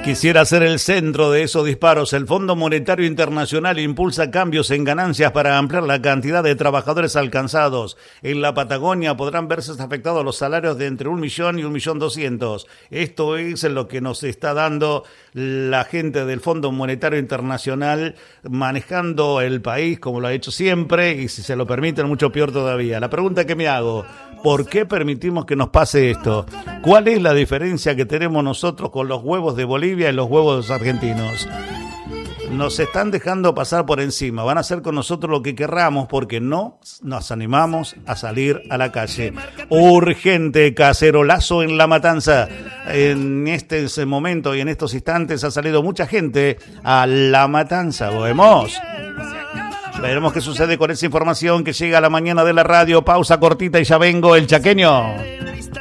Quisiera ser el centro de esos disparos. El Fondo Monetario Internacional impulsa cambios en ganancias para ampliar la cantidad de trabajadores alcanzados. En la Patagonia podrán verse afectados los salarios de entre 1 millón y 1.200.000. Esto es lo que nos está dando la gente del Fondo Monetario Internacional, manejando el país como lo ha hecho siempre y, si se lo permiten, mucho peor todavía. La pregunta que me hago: ¿por qué permitimos que nos pase esto? ¿Cuál es la diferencia que tenemos nosotros con los huevos de Bolivia y los huevos argentinos? Nos están dejando pasar por encima. Van a hacer con nosotros lo que querramos porque no nos animamos a salir a la calle. Urgente cacerolazo en La Matanza. En este momento y en estos instantes ha salido mucha gente a La Matanza. Vemos. Veremos qué sucede con esa información que llega a la mañana de la radio. Pausa cortita y ya vengo, el chaqueño.